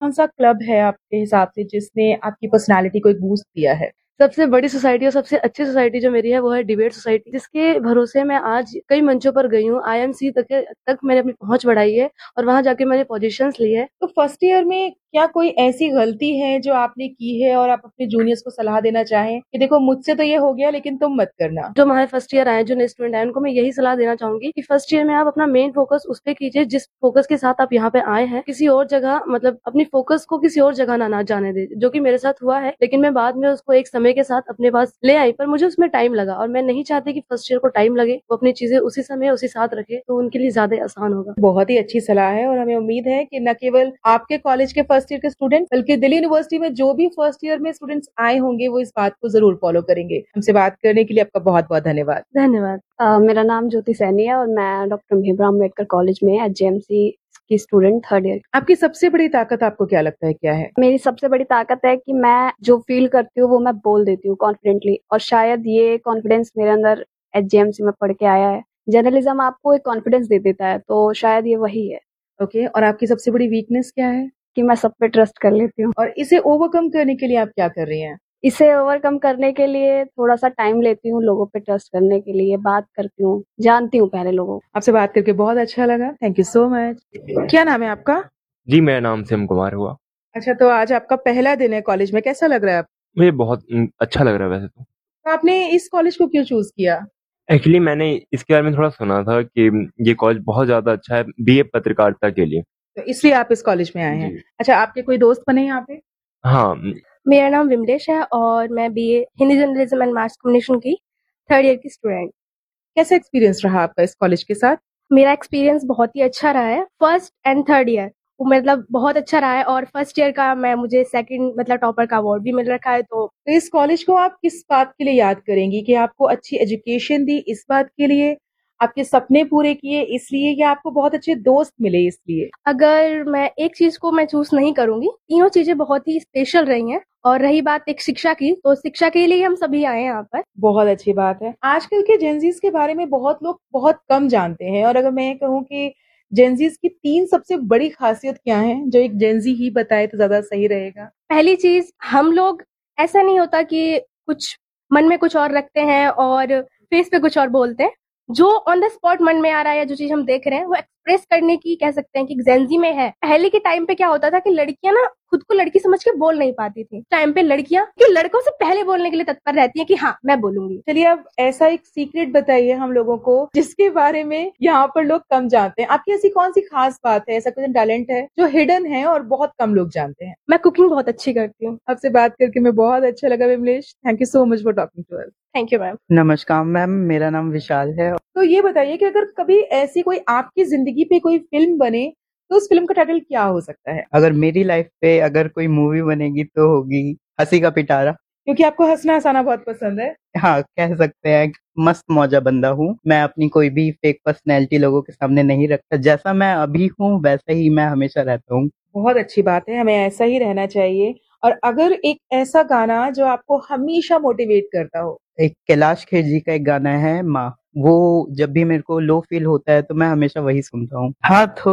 कौन-सा क्लब है आपके हिसाब से जिसने आपकी पर्सनैलिटी को एक बूस्ट दिया है? सबसे बड़ी सोसाइटी और सबसे अच्छी सोसाइटी जो मेरी है वो है डिबेट सोसाइटी, जिसके भरोसे मैं आज कई मंचों पर गई हूँ। आईएमसी तक मैंने अपनी पहुंच बढ़ाई है और वहां जाके मैंने पोजीशंस ली है। तो फर्स्ट ईयर में क्या कोई ऐसी गलती है जो आपने की है और आप अपने जूनियर्स को सलाह देना चाहें कि देखो मुझसे तो ये हो गया लेकिन तुम मत करना? जो हमारे फर्स्ट ईयर आए, जो नए स्टूडेंट आए, उनको मैं यही सलाह देना चाहूंगी कि फर्स्ट ईयर में आप अपना मेन फोकस उस पे कीजिए जिस फोकस के साथ आप यहाँ पे आए हैं। किसी और जगह मतलब अपनी फोकस को किसी और जगह ना जाने दे, जो कि मेरे साथ हुआ है। लेकिन मैं बाद में उसको एक समय के साथ अपने पास ले आई, पर मुझे उसमें टाइम लगा और मैं नहीं चाहती कि फर्स्ट ईयर को टाइम लगे। वो अपनी चीजें उसी समय उसी साथ रखे तो उनके लिए ज्यादा आसान होगा। बहुत ही अच्छी सलाह है और हमें उम्मीद है कि न केवल आपके कॉलेज के फर्स्ट ईयर के स्टूडेंट बल्कि दिल्ली यूनिवर्सिटी में जो भी फर्स्ट ईयर में स्टूडेंट्स आए होंगे वो इस बात को जरूर फॉलो करेंगे। हमसे बात करने के लिए आपका बहुत बहुत धन्यवाद। धन्यवाद। मेरा नाम ज्योति सैनी है और मैं डॉक्टर भीमराव अम्बेडकर कॉलेज में एचजेएमसी की स्टूडेंट थर्ड ईयर। आपकी सबसे बड़ी ताकत आपको क्या लगता है क्या है? मेरी सबसे बड़ी ताकत है कि मैं जो फील करती हूँ वो मैं बोल देती हूँ कॉन्फिडेंटली, और शायद ये कॉन्फिडेंस मेरे अंदर एचजेएमसी में पढ़ के आया है। जर्नलिज्म आपको एक कॉन्फिडेंस दे देता है, तो शायद ये वही है। ओके, और आपकी सबसे बड़ी वीकनेस क्या है? कि मैं सब पे ट्रस्ट कर लेती हूँ। और इसे ओवरकम करने के लिए आप क्या कर रही हैं? इसे ओवरकम करने के लिए थोड़ा सा टाइम लेती हूँ, लोगों पे ट्रस्ट करने के लिए बात करती हूँ, जानती हूँ पहले लोगों को। आपसे बात करके बहुत अच्छा लगा, थैंक यू सो मच। क्या नाम है आपका? जी, मेरा नाम सिम कुमार हुआ। अच्छा, तो आज आपका पहला दिन है कॉलेज में, कैसा लग रहा है आपको? मुझे बहुत अच्छा लग रहा है वैसे तो। तो आपने इस कॉलेज को क्यों चूज किया? एक्चुअली मैंने इसके बारे में थोड़ा सुना था कि ये कॉलेज बहुत ज़्यादा अच्छा है बीए पत्रकारिता के लिए। तो इसलिए आप इस कॉलेज में आए हैं। जी। अच्छा, आपके कोई दोस्त बने यहाँ पे? हाँ, मेरा नाम विमलेश है और मैं BA Hindi journalism and mass communication की थर्ड ईयर की स्टूडेंट। कैसा एक्सपीरियंस रहा आपका इस कॉलेज के साथ? मेरा एक्सपीरियंस बहुत ही अच्छा रहा है। फर्स्ट एंड थर्ड ईयर मतलब बहुत अच्छा रहा है और फर्स्ट ईयर का मुझे सेकंड मतलब टॉपर का अवार्ड भी मिल रखा है। तो इस कॉलेज को आप किस बात के लिए याद करेंगी कि आपको अच्छी एजुकेशन दी इस बात के लिए, आपके सपने पूरे किए इसलिए, या आपको बहुत अच्छे दोस्त मिले इसलिए? अगर मैं एक चीज को मैं चूज नहीं करूंगी, तीनों चीजें बहुत ही स्पेशल रही हैं। और रही बात एक शिक्षा की, तो शिक्षा के लिए हम सभी आए हैं यहाँ पर। बहुत अच्छी बात है। आजकल के जेनजीज के बारे में बहुत लोग बहुत कम जानते हैं, और अगर मैं कहूँ कि जेनजीज की 3 सबसे बड़ी खासियत क्या है जो एक जेनजी ही बताए तो ज्यादा सही रहेगा? पहली चीज, हम लोग ऐसा नहीं होता कि कुछ मन में कुछ और रखते हैं और फेस पे कुछ और बोलते हैं। जो ऑन द स्पॉट मन में आ रहा है या जो चीज हम देख रहे हैं वो एक्सप्रेस करने की कह सकते हैं कि जेंजी में है। पहले के टाइम पे क्या होता था कि लड़कियां ना खुद को लड़की समझ के बोल नहीं पाती थी। टाइम पे लड़कियां कि लड़कों से पहले बोलने के लिए तत्पर रहती हैं कि हाँ मैं बोलूंगी। चलिए, अब ऐसा एक सीक्रेट बताइए हम लोगों को जिसके बारे में यहाँ पर लोग कम जानते हैं। आपकी ऐसी कौन सी खास बात है, ऐसा कोई टैलेंट है जो हिडन है और बहुत कम लोग जानते हैं? मैं कुकिंग बहुत अच्छी करती हूँ। आपसे बात करके मैं बहुत अच्छा लगा Vimlesh, thank you so much for talking to us. Thank you ma'am. नमस्कार मैम, मेरा नाम विशाल है। तो ये बताइए कि अगर कभी ऐसी कोई आपकी जिंदगी पे कोई फिल्म बने तो उस फिल्म का टाइटल क्या हो सकता है? अगर मेरी लाइफ पे अगर कोई मूवी बनेगी तो होगी हंसी का पिटारा। क्योंकि आपको हंसना हंसाना बहुत पसंद है। हाँ, कह सकते हैं मस्त मौजा बंदा हूँ मैं। अपनी कोई भी फेक पर्सनैलिटी लोगों के सामने नहीं रखता। जैसा मैं अभी हूँ वैसे ही मैं हमेशा रहता हूँ। बहुत अच्छी बात है, हमें ऐसा ही रहना चाहिए। और अगर एक ऐसा गाना जो आपको हमेशा मोटिवेट करता हो? एक कैलाश खेर जी का एक गाना है माँ, वो जब भी मेरे को लो फील होता है तो मैं हमेशा वही सुनता हूँ। हाथ